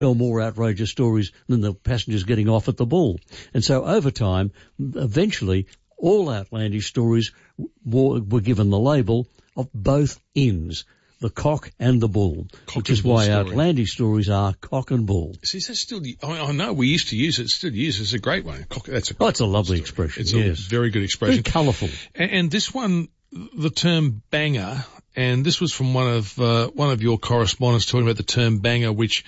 tell more outrageous stories than the passengers getting off at the Bull. And so over time, eventually, all outlandish stories were given the label of both inns, the cock and the bull, which is why outlandish stories are cock and bull. See, that's still, I know we used to use it, still use it. It's a great one. It's a lovely expression. It's a very good expression. Very colourful. And this one, the term banger, and this was from one of your correspondents talking about the term banger, which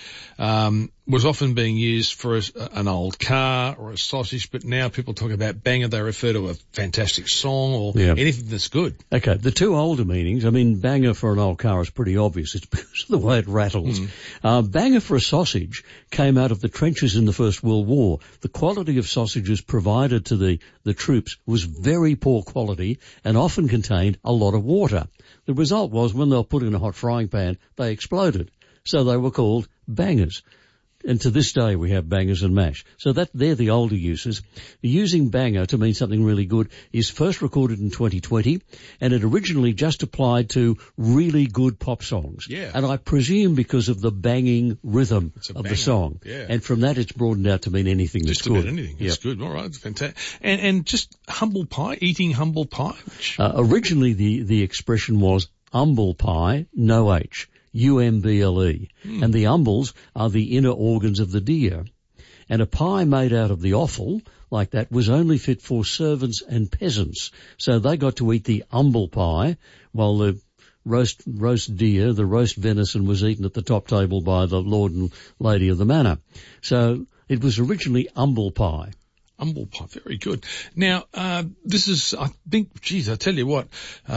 was often being used for an old car or a sausage, but now people talk about banger, they refer to a fantastic song or anything that's good. Okay, the two older meanings, I mean, banger for an old car is pretty obvious. It's because of the way it rattles. Banger for a sausage came out of the trenches in the First World War. The quality of sausages provided to the troops was very poor quality and often contained a lot of water. The result was when they were put in a hot frying pan, they exploded. So they were called bangers. And to this day we have bangers and mash. So they're the older uses. Using banger to mean something really good is first recorded in 2020, and it originally just applied to really good pop songs. Yeah. And I presume because of the banging rhythm of the song. Yeah. And from that it's broadened out to mean anything that's good. Just about anything. That's good. All right. That's fantastic. And just humble pie, eating humble pie. Originally the expression was humble pie, no H. UMBLE, and the umbles are the inner organs of the deer. And a pie made out of the offal, like that, was only fit for servants and peasants. So they got to eat the umble pie, while the roast deer, the roast venison, was eaten at the top table by the lord and lady of the manor. So it was originally umble pie. Humble pie, very good. Now, this is, I think, I tell you what,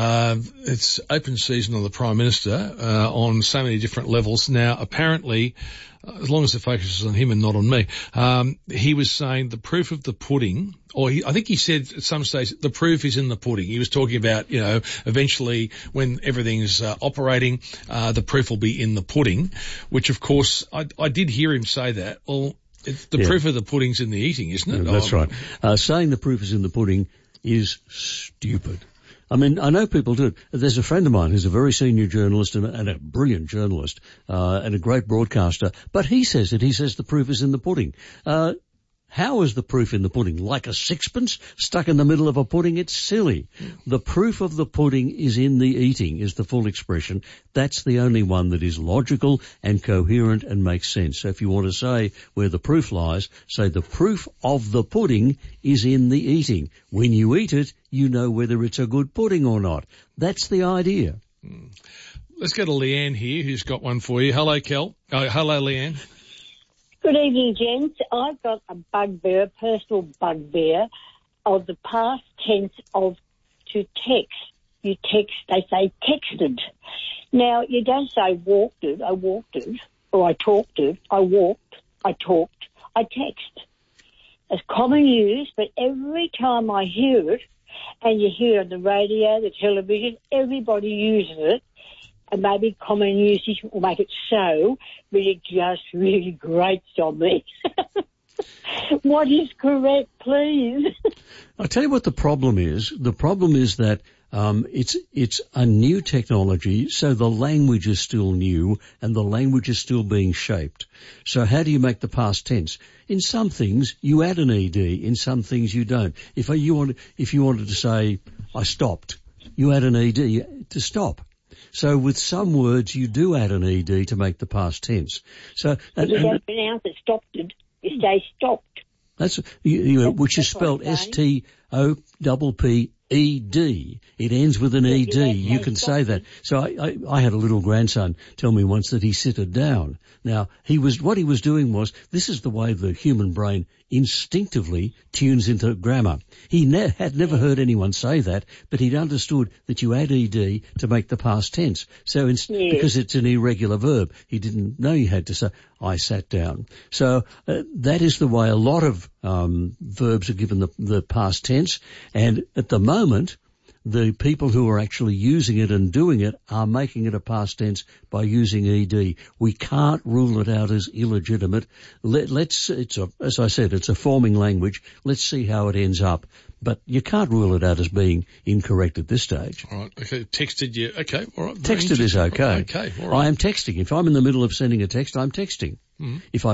it's open season on the Prime Minister, on so many different levels. Now, apparently, as long as the focus is on him and not on me, he was saying the proof of the pudding, I think he said at some stage, the proof is in the pudding. He was talking about, eventually when everything's operating, the proof will be in the pudding, which of course, I did hear him say that. Well, the proof of the pudding's in the eating, isn't it? That's right. Saying the proof is in the pudding is stupid. I mean, I know people do it. There's a friend of mine who's a very senior journalist and a brilliant journalist, and a great broadcaster, but he says it. He says the proof is in the pudding. How is the proof in the pudding? Like a sixpence stuck in the middle of a pudding? It's silly. The proof of the pudding is in the eating, is the full expression. That's the only one that is logical and coherent and makes sense. So if you want to say where the proof lies, say the proof of the pudding is in the eating. When you eat it, you know whether it's a good pudding or not. That's the idea. Let's go to Leanne here, who's got one for you. Hello, Kel. Hello, Leanne. Good evening, gents. I've got a bugbear, a personal bugbear, of the past tense of to text. You text, they say texted. Now, you don't say walked it, I walked it, or I talked it, I walked, I talked, I text. It's common use, but every time I hear it, and you hear it on the radio, the television, everybody uses it. And maybe common usage will make it so, but it just really grates on me. What is correct, please? I'll tell you what the problem is. The problem is that it's a new technology, so the language is still new and the language is still being shaped. So how do you make the past tense? In some things you add an ed, in some things you don't. If you wanted to say I stopped, you add an ed to stop. So with some words, you do add an ed to make the past tense. So you don't pronounce it stopped. You say stopped. That's which is spelled STOPPED. It ends with an ed. You can say that. So I had a little grandson tell me once that he sitted down. Now what he was doing was, this is the way the human brain instinctively tunes into grammar. He had never heard anyone say that, but he'd understood that you add ed to make the past tense. So because it's an irregular verb, he didn't know you had to say, I sat down. So that is the way a lot of verbs are given the past tense. And at the moment, the people who are actually using it and doing it are making it a past tense by using ed. We can't rule it out as illegitimate. As I said, it's a forming language. Let's see how it ends up. But you can't rule it out as being incorrect at this stage. All right. Okay. Texted you. Okay. All right. Texted is okay. Okay. All right. I am texting. If I'm in the middle of sending a text, I'm texting. If I